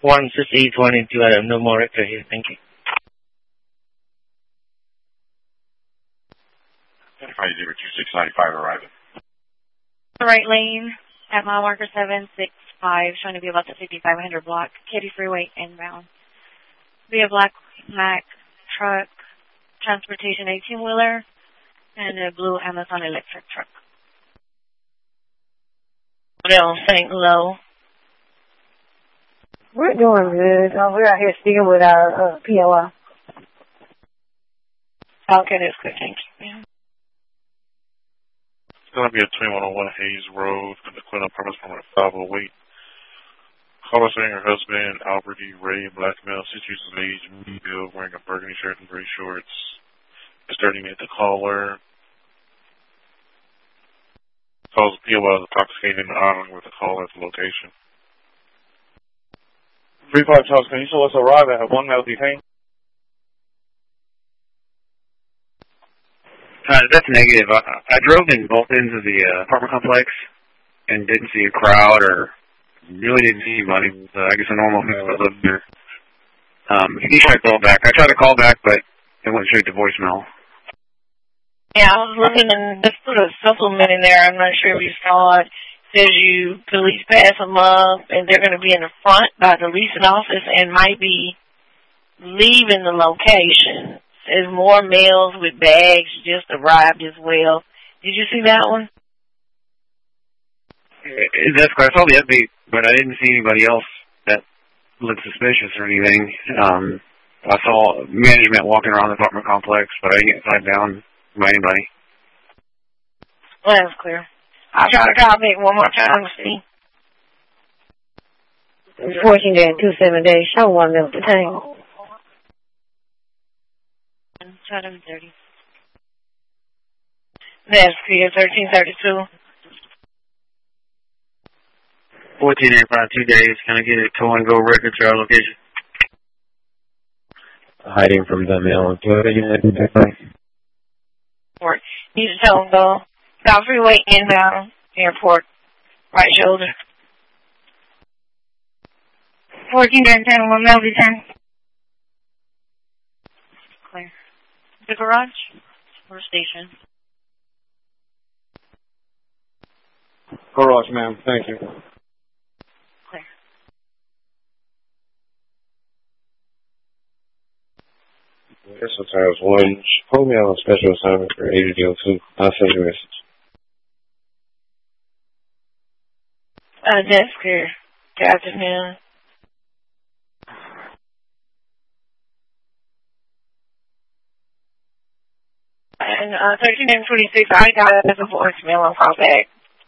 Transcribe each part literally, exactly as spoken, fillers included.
one six eight one two, Adam. No more Rector here. Thank you. five zero two six nine five arriving. The right lane at mile marker seven six five, showing to be about the fifty-five hundred block, Katy Freeway inbound. Be a black Mack truck, transportation eighteen-wheeler, and a blue Amazon electric truck. Well, Saint Low. We're doing good. Uh, we're out here speaking with our uh, P O I. Okay, that's good. Thank you. Yeah. It's going to be at twenty-one oh one Hayes Road, in the Quinn Apartments from five oh eight. Caller saying her husband, Albert E. Ray, black male, six years of age, medium, wearing a burgundy shirt and gray shorts. Disturbing at the caller. Calls P O I was intoxicated and honoring with the caller at the location. three five Charles, can you show us arrive at one Melody Hayes? Uh, that's negative. I, I drove in both ends of the uh, apartment complex and didn't see a crowd or really didn't see anybody. Uh, I guess a normal family lived there. Um, you can try to call back. I tried to call back, but it went straight to voicemail. Yeah, I was looking and just put a supplement in there. I'm not sure if you saw it. It says you police pass them up and they're going to be in the front by the leasing office and might be leaving the location. There's more males with bags just arrived as well. Did you see that one? That's correct. I saw the update, but I didn't see anybody else that looked suspicious or anything. Um, I saw management walking around the apartment complex, but I didn't get tied down by anybody. Well, that's clear. I'll try to call back one more time to see. fourteen day and two seven days. Show one of the tank. seven thirty. That's clear. thirteen thirty-two. fourteen eighty-five, two days. Can I get a tow and go record to our location? Hiding from the mail. Airport. Need to tell them go. South Freeway inbound. Airport. Right shoulder. fourteen ten, one Melody ten. Clear. The garage or station? Garage, ma'am. Thank you. Clear. Crystal Towers one. Hold me on a special assignment for eighty oh two. I'll send you a message. Uh, that's clear. Good afternoon. And uh, thirteen and twenty-six, I got it as a voicemail. I'll call back.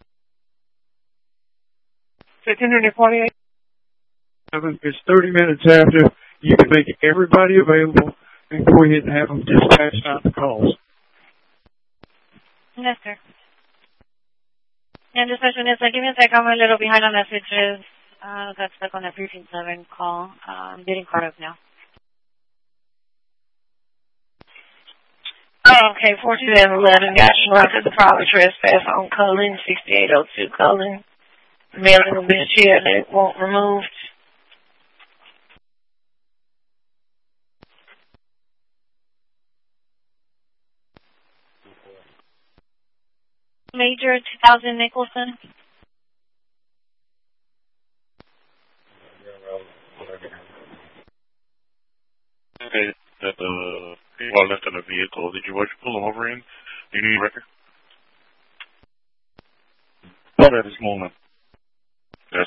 fifteen forty-eight. It's thirty minutes after. You can make everybody available and go ahead and have them dispatch out the calls. Yes, sir. And dispatch minutes, give me a sec. I'm a little behind on messages. Uh, got stuck on that precinct seven call. Uh, I'm getting caught up now. Okay, fourteen and eleven, got you out to the private trespass on Cullen, sixty-eight oh two Cullen. Mailing a bitch here and it won't removed. Major two thousand Nicholson. Okay, that the people left in the vehicle. Did you watch pull them over in? Do you need a record? Not at this moment. Yes.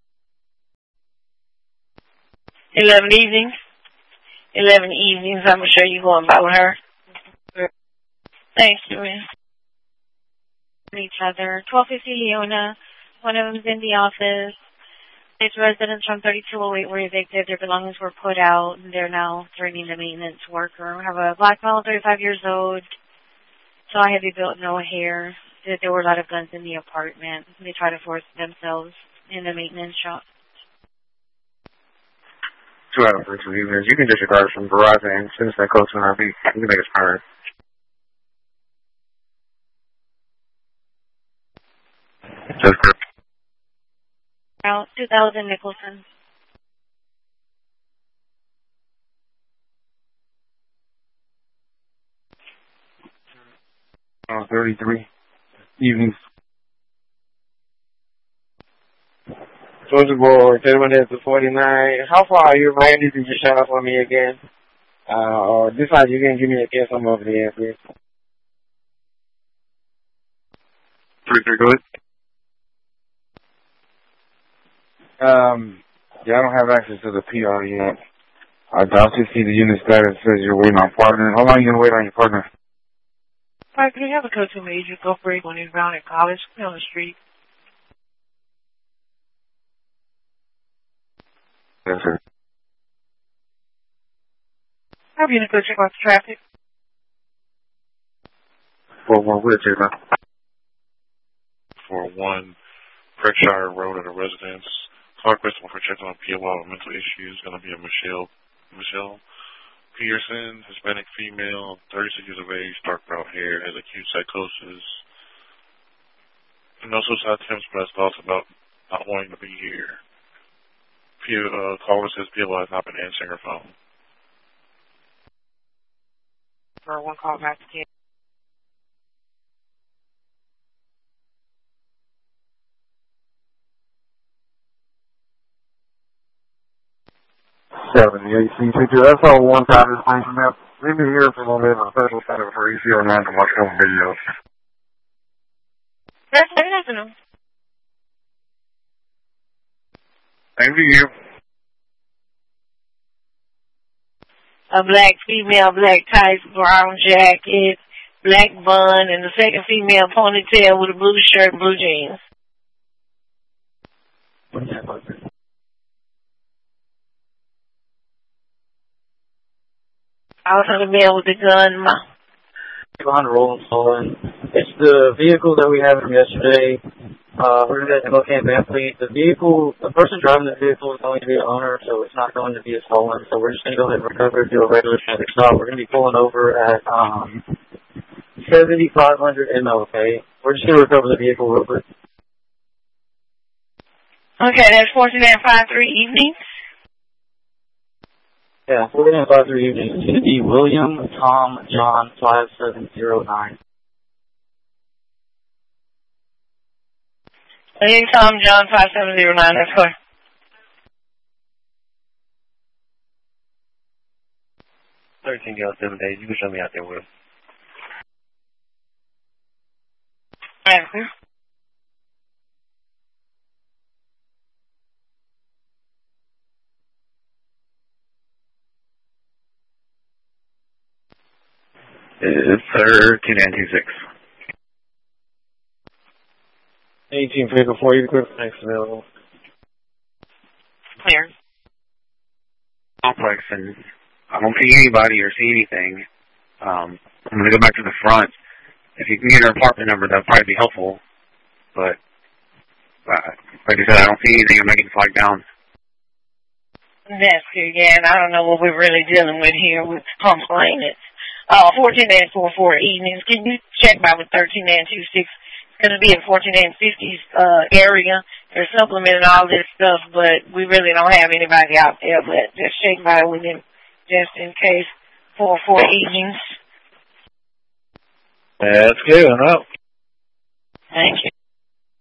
Eleven evenings. Eleven evenings. I'm sure you're going by with her. Thank you, man. Each other. twelve fifty Leona. One of them's in the office. Six residents from thirty-two oh eight were evicted. Their belongings were put out. And they're now threatening the maintenance worker. We have a black male, thirty-five years old. Tall, heavy built, no hair. There were a lot of guns in the apartment. They try to force themselves in the maintenance shop. Two out of three evenings. You can disregard from Verizon. As soon as that goes to an R V, you can make it smarter. That's correct. Out two thousand Nicholson. thirty-three evenings. Georgia Board, thirty-one to forty-nine. How far are you, Randy? Did you shout out for me again? Uh, or this time you can give me a guess on over the air, please. Three, three, go ahead. Um, yeah, I don't have access to the P R yet. I just see the unit status says you're waiting on partner. How long are you going to wait on your partner? All right, can you have a code two major, go for it, going inbound at college, on the street? Yes, sir. Have you go check out the traffic? For one, we'll check out. For one, Berkshire Road at a residence. Clark Westman for checking on P O L with mental issues. Going to be a Michelle Michelle Pearson, Hispanic female, thirty-six years of age, dark brown hair, has acute psychosis. No suicide attempts, but has thoughts about not wanting to be here. P uh, caller says P O L has not been answering her phone. For one call back to Ken. seventy-eight C two two. That's all one time information now. Leave me here for a little bit of a special center for E C R nine to watch some videos. That's what it is, no. Thank you. A black female, black tights, brown jacket, black bun, and the second female ponytail with a blue shirt, blue jeans. I was on the male with the gun. On rolling stolen. It's the vehicle that we had from yesterday. Uh, we're going to go camp Bentley. The vehicle, the person driving the vehicle is going to be the owner, so it's not going to be a stolen. So we're just going to go ahead and recover, do a regular traffic stop. We're going to be pulling over at um, seventy-five hundred M L K. We're just going to recover the vehicle real quick. Okay, that's forty-nine five three evening. Yeah, forty-nine five three evening. It's going to be William Tom John five seven zero nine. William Tom John five seven zero nine, that's clear. thirteen gallons, seven days. You can show me out there, Will. Alright, clear. It's thirteen and two six. eighteen vehicle four, you equipment next available. Clear. Complex, and I don't see anybody or see anything. Um, I'm going to go back to the front. If you can get her apartment number, that would probably be helpful. But, uh, like I said, I don't see anything. I'm making the flag down. That's good, yeah, and I don't know what we're really dealing with here with complaining. Uh, fourteen and four four evenings. Can you check by with thirteen and two six? It's going to be in fourteen and fifties uh, area. They're supplementing all this stuff, but we really don't have anybody out there. But just check by with him just in case. Four four evenings. That's good. I'm out. Thank you.